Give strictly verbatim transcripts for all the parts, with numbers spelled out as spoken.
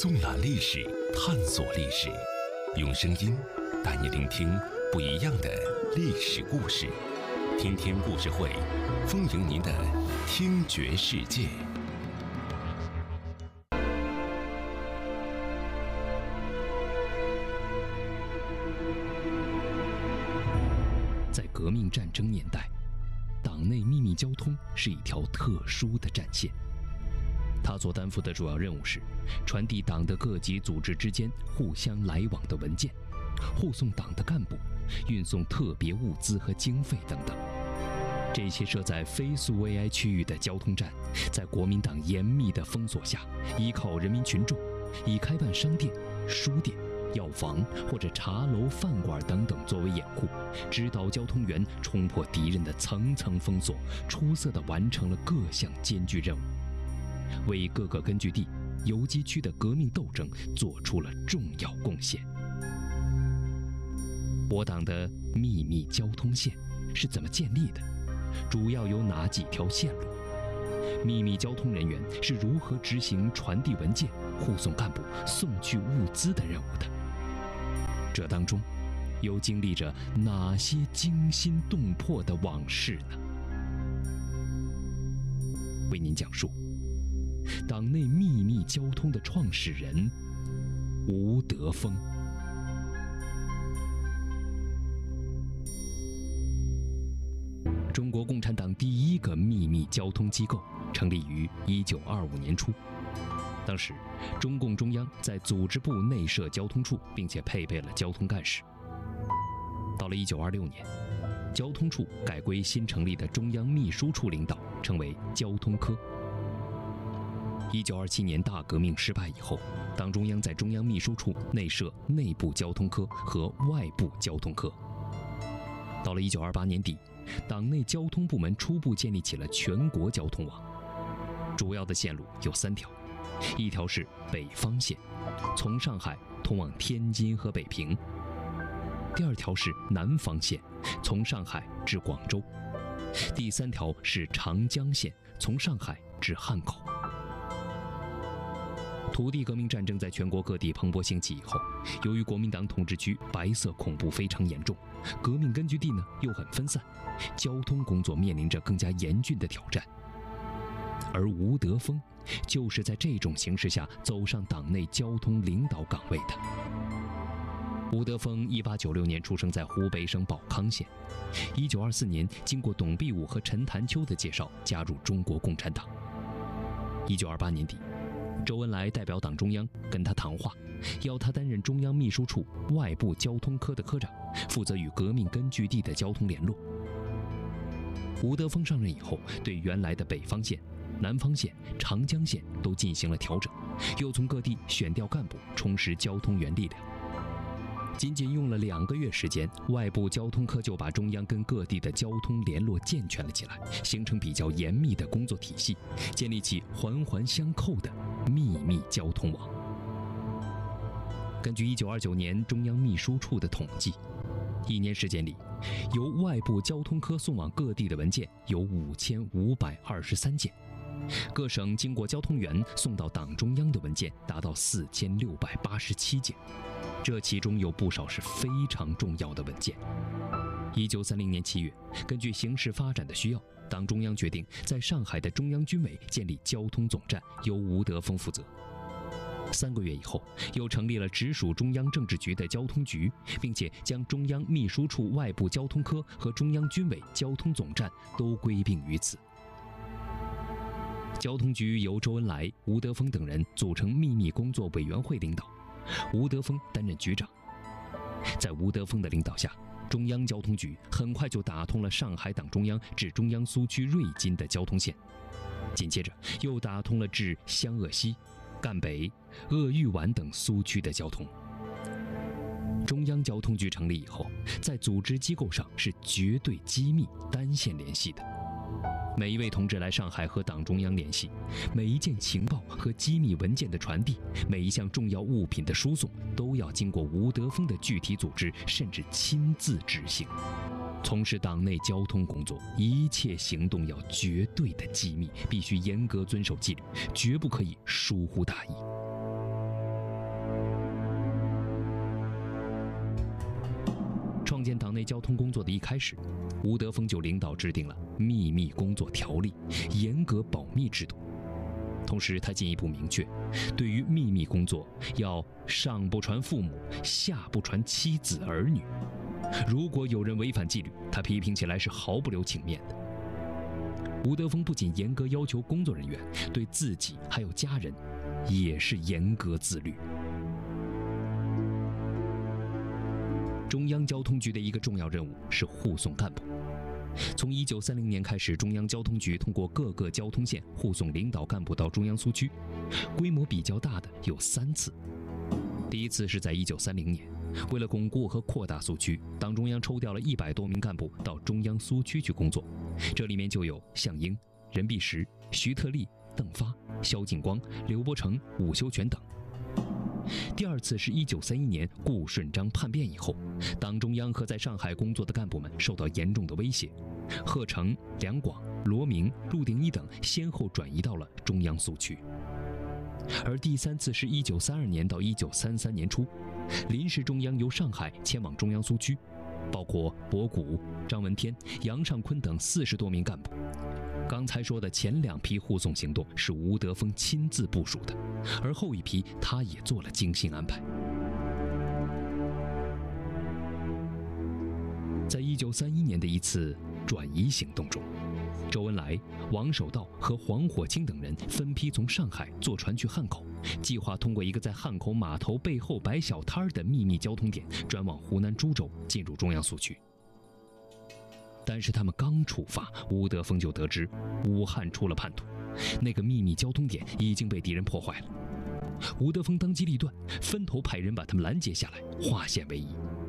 纵览历史，探索历史，用声音带你聆听不一样的历史故事。天天故事会，丰盈您的听觉世界。在革命战争年代，党内秘密交通是一条特殊的战线。它所担负的主要任务是传递党的各级组织之间互相来往的文件，护送党的干部，运送特别物资和经费等等。这些设在非苏维埃区域的交通站，在国民党严密的封锁下，依靠人民群众，以开办商店、书店、药房或者茶楼、饭馆等等作为掩护，指导交通员冲破敌人的层层封锁，出色地完成了各项艰巨任务，为各个根据地、游击区的革命斗争做出了重要贡献。我党的秘密交通线是怎么建立的？主要有哪几条线路？秘密交通人员是如何执行传递文件、护送干部、送去物资的任务的？这当中又经历着哪些惊心动魄的往事呢？为您讲述党内秘密交通的创始人吴德峰。中国共产党第一个秘密交通机构成立于一九二五年初，当时中共中央在组织部内设交通处，并且配备了交通干事。到了一九二六年，交通处改归新成立的中央秘书处领导，成为交通科。一九二七年大革命失败以后，党中央在中央秘书处内设内部交通科和外部交通科。到了一九二八年底，党内交通部门初步建立起了全国交通网。主要的线路有三条，一条是北方线，从上海通往天津和北平；第二条是南方线，从上海至广州；第三条是长江线，从上海至汉口。土地革命战争在全国各地蓬勃兴起以后，由于国民党统治区白色恐怖非常严重，革命根据地呢又很分散，交通工作面临着更加严峻的挑战。而吴德峰就是在这种形势下走上党内交通领导岗位的。吴德峰一八九六年出生在湖北省保康县，一九二四年经过董必武和陈潭秋的介绍，加入中国共产党。一九二八年底，周恩来代表党中央跟他谈话，要他担任中央秘书处外部交通科的科长，负责与革命根据地的交通联络。吴德峰上任以后，对原来的北方线、南方线、长江线都进行了调整，又从各地选调干部，充实交通员力量。仅仅用了两个月时间，外部交通科就把中央跟各地的交通联络健全了起来，形成比较严密的工作体系，建立起环环相扣的秘密交通网。根据一九二九年中央秘书处的统计，一年时间里，由外部交通科送往各地的文件有五千五百二十三件，各省经过交通员送到党中央的文件达到四千六百八十七件，这其中有不少是非常重要的文件。一九三零年七月，根据形势发展的需要，党中央决定在上海的中央军委建立交通总站，由吴德峰负责。三个月以后，又成立了直属中央政治局的交通局，并且将中央秘书处外部交通科和中央军委交通总站都归并于此。交通局由周恩来、吴德峰等人组成秘密工作委员会领导，吴德峰担任局长。在吴德峰的领导下，中央交通局很快就打通了上海党中央至中央苏区瑞金的交通线，紧接着又打通了至湘鄂西、赣北、鄂豫皖等苏区的交通。中央交通局成立以后，在组织机构上是绝对机密、单线联系的。每一位同志来上海和党中央联系，每一件情报和机密文件的传递，每一项重要物品的输送，都要经过吴德峰的具体组织，甚至亲自执行。从事党内交通工作，一切行动要绝对的机密，必须严格遵守纪律，绝不可以疏忽大意。 创建党内交通工作的一开始，吴德峰就领导制定了秘密工作条例，严格保密制度。同时，他进一步明确，对于秘密工作要上不传父母，下不传妻子儿女。如果有人违反纪律，他批评起来是毫不留情面的。吴德峰不仅严格要求工作人员，对自己还有家人也是严格自律。中央交通局的一个重要任务是护送干部。从一九三零年开始，中央交通局通过各个交通线护送领导干部到中央苏区，规模比较大的有三次。第一次是在一九三零年，为了巩固和扩大苏区，党中央抽调了一百多名干部到中央苏区去工作，这里面就有项英、任弼时、徐特立、邓发、萧劲光、刘伯承、伍修权等。第二次是一九三一年顾顺章叛变以后，党中央和在上海工作的干部们受到严重的威胁，贺成、梁广、罗明、陆定一等先后转移到了中央苏区。而第三次是一九三二年到一九三三年初，临时中央由上海迁往中央苏区，包括博古、张闻天、杨尚昆等四十多名干部。刚才说的前两批护送行动是吴德峰亲自部署的，而后一批他也做了精心安排。在一九三一年的一次转移行动中，周恩来、王守道和黄火清等人分批从上海坐船去汉口，计划通过一个在汉口码头背后摆小摊的秘密交通点，转往湖南株洲，进入中央苏区。但是他们刚出发，吴德峰就得知武汉出了叛徒，那个秘密交通点已经被敌人破坏了。吴德峰当机立断，分头派人把他们拦截下来，化险为夷。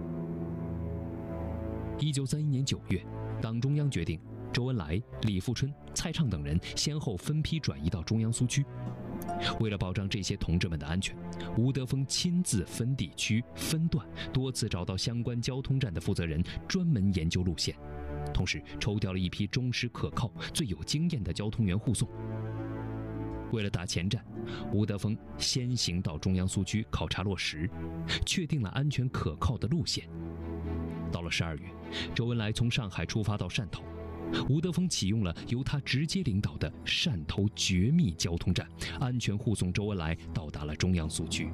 一九三一年九月，党中央决定周恩来、李富春、蔡畅等人先后分批转移到中央苏区。为了保障这些同志们的安全，吴德峰亲自分地区、分段，多次找到相关交通站的负责人，专门研究路线。同时抽调了一批忠实可靠、最有经验的交通员护送。为了打前站，吴德峰先行到中央苏区考察落实，确定了安全可靠的路线。到了十二月，周恩来从上海出发到汕头，吴德峰启用了由他直接领导的汕头绝密交通站，安全护送周恩来到达了中央苏区。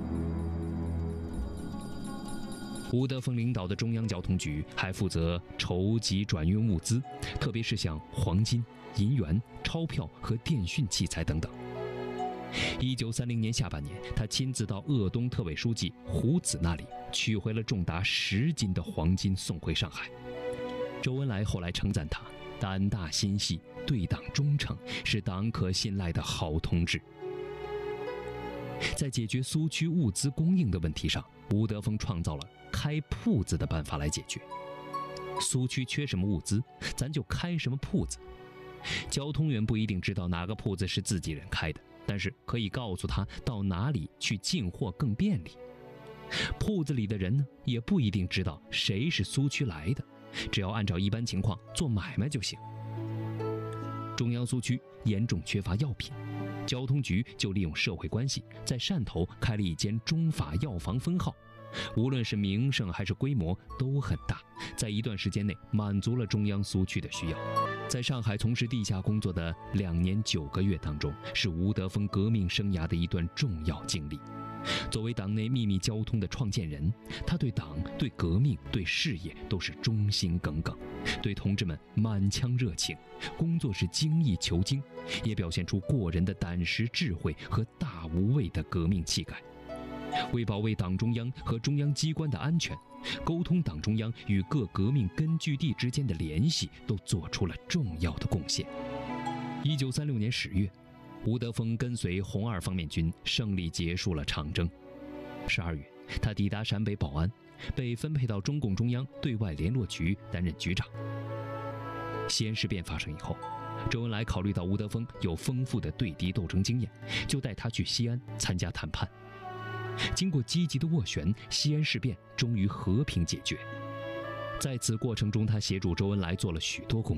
吴德峰领导的中央交通局还负责筹集转运物资，特别是像黄金、银元、钞票和电讯器材等等。一九三零年下半年，他亲自到鄂东特委书记胡子那里取回了重达十斤的黄金，送回上海。周恩来后来称赞他胆大心细，对党忠诚，是党可信赖的好同志。在解决苏区物资供应的问题上，吴德峰创造了开铺子的办法来解决。苏区缺什么物资，咱就开什么铺子。交通员不一定知道哪个铺子是自己人开的，但是可以告诉他到哪里去进货更便利。铺子里的人呢，也不一定知道谁是苏区来的，只要按照一般情况做买卖就行。中央苏区严重缺乏药品，交通局就利用社会关系，在汕头开了一间中法药房分号，无论是名声还是规模都很大，在一段时间内满足了中央苏区的需要。在上海从事地下工作的两年九个月当中，是吴德峰革命生涯的一段重要经历。作为党内秘密交通的创建人，他对党、对革命、对事业都是忠心耿耿，对同志们满腔热情，工作是精益求精，也表现出过人的胆识、智慧和大无畏的革命气概。为保卫党中央和中央机关的安全，沟通党中央与各革命根据地之间的联系，都做出了重要的贡献。一九三六年十月，吴德峰跟随红二方面军胜利结束了长征。十二月，他抵达陕北保安，被分配到中共中央对外联络局担任局长。西安事变发生以后，周恩来考虑到吴德峰有丰富的对敌斗争经验，就带他去西安参加谈判。经过积极的斡旋，西安事变终于和平解决。在此过程中，他协助周恩来做了许多工